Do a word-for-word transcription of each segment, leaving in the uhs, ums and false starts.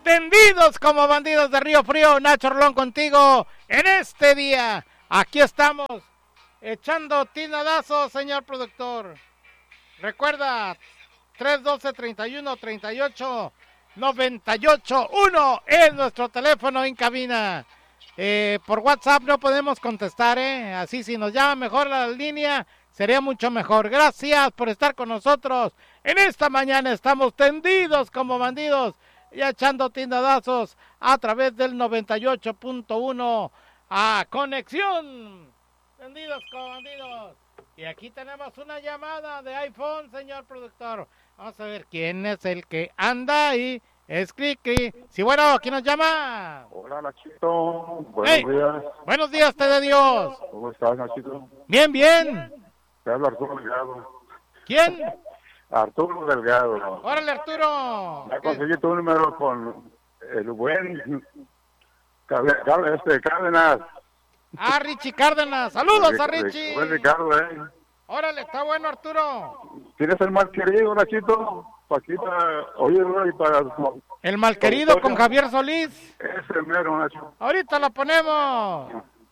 tendidos como bandidos de Río Frío. Nacho Rolón contigo en este día. Aquí estamos echando tinadazos, señor productor. Recuerda, tres doce, treinta y uno, treinta y ocho, noventa y ocho, uno es nuestro teléfono en cabina. Eh, por WhatsApp no podemos contestar, ¿eh? Así si nos llama mejor a la línea, sería mucho mejor. Gracias por estar con nosotros. En esta mañana estamos tendidos como bandidos y echando tindadazos a través del noventa y ocho punto uno a Conexión. Tendidos como bandidos. Y aquí tenemos una llamada de iPhone, señor productor. Vamos a ver quién es el que anda ahí. Es Cricri. Sí, bueno, ¿quién nos llama? Hola, Nachito. Buenos hey, días. Buenos días, te de Dios. ¿Cómo estás, Nachito? Bien, bien. Te habla Arturo Delgado. ¿Quién? Arturo Delgado. Órale, Arturo. Ya conseguí tu número con el buen este, Cárdenas. Ah, Richie Cárdenas. Saludos a Richie. Buen Ricardo, eh. Órale, está bueno, Arturo. ¿Tienes el mal querido, Nachito? Paquita, oye, y para... El mal querido con Javier Solís. Ese mero, Nacho. Ahorita lo ponemos.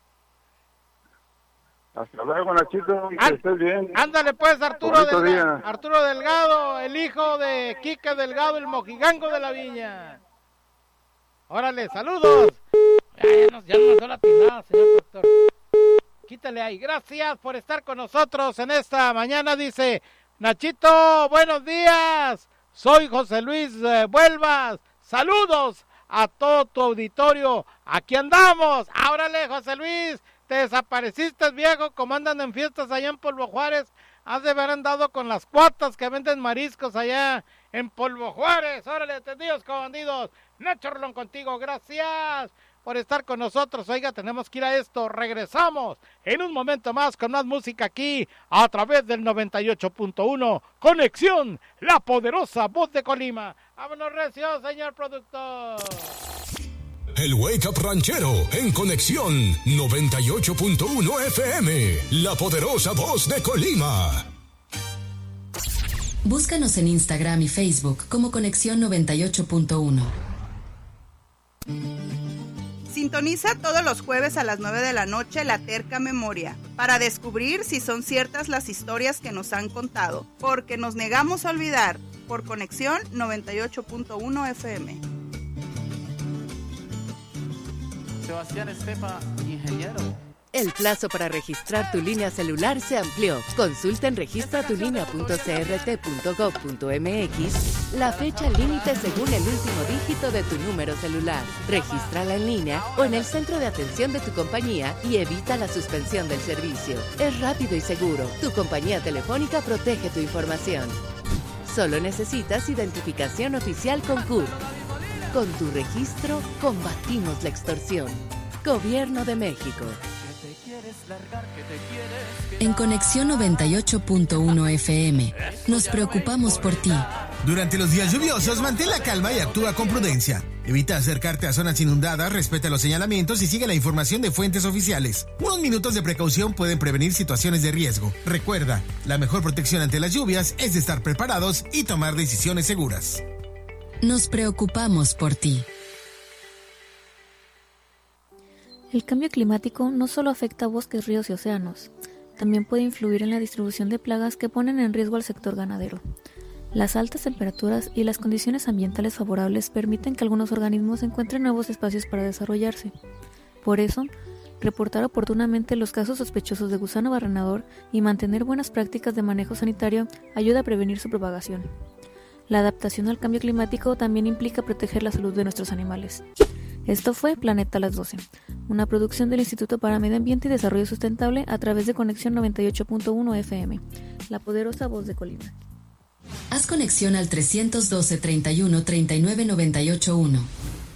Hasta luego, Nachito, que An- estés bien. Ándale pues, Arturo Delgado, Arturo Delgado, el hijo de Quique Delgado, el mojigango de la viña. Órale, saludos. Ya nos, ya nos dio la tinada, señor doctor. Quítale ahí. Gracias por estar con nosotros en esta mañana. Dice, Nachito, buenos días. Soy José Luis eh, Vuelvas. Saludos a todo tu auditorio. Aquí andamos. Órale, José Luis. Te desapareciste, viejo, como andan en fiestas allá en Polvo Juárez. Has de haber andado con las cuatas que venden mariscos allá en Polvo Juárez. Órale, tendidos como bandidos. Nacho Rolón contigo, gracias por estar con nosotros. Oiga, tenemos que ir a esto. Regresamos en un momento más con más música aquí a través del noventa y ocho punto uno. Conexión, la poderosa voz de Colima. Vámonos recio, señor productor. El Wake Up Ranchero en Conexión noventa y ocho punto uno F M, la poderosa voz de Colima. Búscanos en Instagram y Facebook como Conexión noventa y ocho punto uno. Sintoniza todos los jueves a las nueve de la noche La Terca Memoria para descubrir si son ciertas las historias que nos han contado, porque nos negamos a olvidar, por Conexión noventa y ocho punto uno F M. Sebastián Estepa, ingeniero. El plazo para registrar tu línea celular se amplió. Consulta en registra tu línea punto c r t punto gov punto m x la fecha límite según el último dígito de tu número celular. Regístrala en línea o en el centro de atención de tu compañía y evita la suspensión del servicio. Es rápido y seguro. Tu compañía telefónica protege tu información. Solo necesitas identificación oficial con C U R. Con tu registro, combatimos la extorsión. Gobierno de México. En Conexión noventa y ocho punto uno F M, nos preocupamos por ti. Durante los días lluviosos, mantén la calma y actúa con prudencia. Evita acercarte a zonas inundadas, respeta los señalamientos y sigue la información de fuentes oficiales. Unos minutos de precaución pueden prevenir situaciones de riesgo. Recuerda, la mejor protección ante las lluvias es estar preparados y tomar decisiones seguras. Nos preocupamos por ti. El cambio climático no solo afecta a bosques, ríos y océanos, también puede influir en la distribución de plagas que ponen en riesgo al sector ganadero. Las altas temperaturas y las condiciones ambientales favorables permiten que algunos organismos encuentren nuevos espacios para desarrollarse. Por eso, reportar oportunamente los casos sospechosos de gusano barrenador y mantener buenas prácticas de manejo sanitario ayuda a prevenir su propagación. La adaptación al cambio climático también implica proteger la salud de nuestros animales. Esto fue Planeta a las doce, una producción del Instituto para Medio Ambiente y Desarrollo Sustentable a través de Conexión noventa y ocho punto uno F M, la poderosa voz de Colima. Haz conexión al trescientos doce, treinta y uno, treinta y nueve, noventa y ocho uno.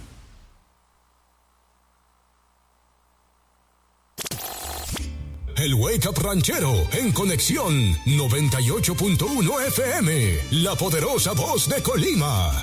El Wake Up Ranchero en Conexión noventa y ocho punto uno F M, la poderosa voz de Colima.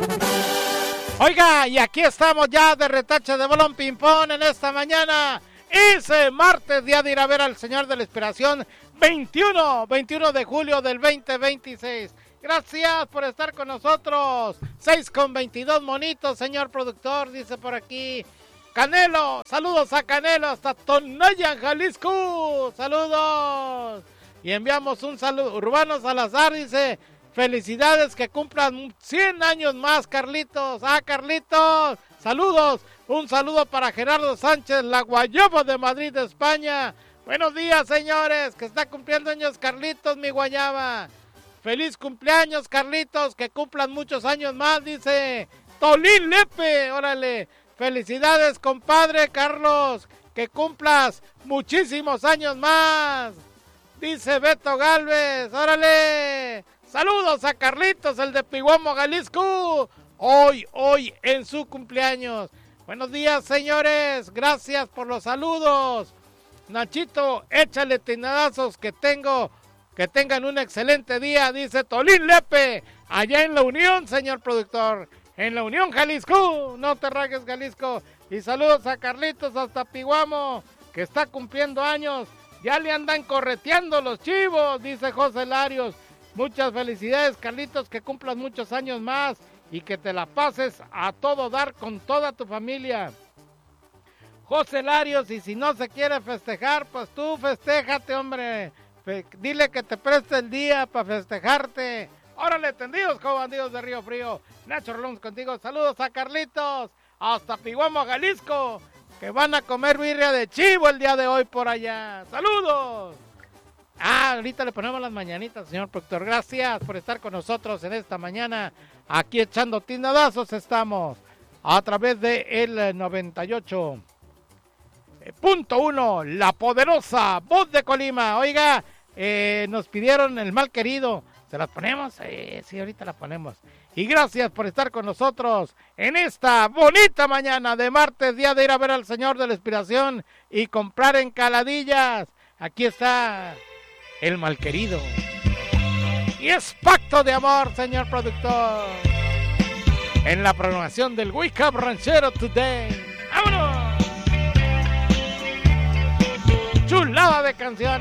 Oiga, y aquí estamos ya de retache de balón ping-pong en esta mañana Ese martes, día de ir a ver al Señor de la Inspiración, veintiuno, veintiuno de julio del veinte veintiséis. Gracias por estar con nosotros. seis con veintidós monitos, señor productor, dice por aquí. Canelo, saludos a Canelo hasta Tonaya, Jalisco. Saludos. Y enviamos un saludo. Urbano Salazar dice, felicidades, que cumplan cien años más, Carlitos. Ah, Carlitos, saludos. Un saludo para Gerardo Sánchez, la Guayaba de Madrid, España. Buenos días, señores, que está cumpliendo años Carlitos, mi Guayaba. Feliz cumpleaños, Carlitos, que cumplan muchos años más, dice Tolín Lepe. Órale, felicidades, compadre Carlos, que cumplas muchísimos años más, dice Beto Galvez. Órale, saludos a Carlitos, el de Piguamo, Jalisco, hoy, hoy en su cumpleaños. Buenos días, señores, gracias por los saludos. Nachito, échale tinadazos, que tengo, que tengan un excelente día, dice Tolín Lepe, allá en La Unión, señor productor, en La Unión, Jalisco, no te ragues, Jalisco. Y saludos a Carlitos hasta Piguamo, que está cumpliendo años, ya le andan correteando los chivos, dice José Larios. Muchas felicidades, Carlitos, que cumplas muchos años más y que te la pases a todo dar con toda tu familia. José Larios, y si no se quiere festejar, pues tú festéjate, hombre. Fe- dile que te preste el día para festejarte. Órale, tendidos como bandidos de Río Frío. Nacho Rolón contigo. Saludos a Carlitos hasta Piguamo, Jalisco, que van a comer birria de chivo el día de hoy por allá. Saludos. Ah, ahorita le ponemos las mañanitas, señor productor. Gracias por estar con nosotros en esta mañana. Aquí echando tinadazos estamos a través de el noventa y ocho punto uno, la poderosa voz de Colima. Oiga, eh, nos pidieron el mal querido. ¿Se las ponemos? Eh, sí, ahorita la ponemos. Y gracias por estar con nosotros en esta bonita mañana de martes, día de ir a ver al Señor de la Inspiración y comprar encaladillas. Aquí está el malquerido. Y es Pacto de Amor, señor productor, en la programación del Wake Up Ranchero Today. ¡Vámonos! Chulada de canciones.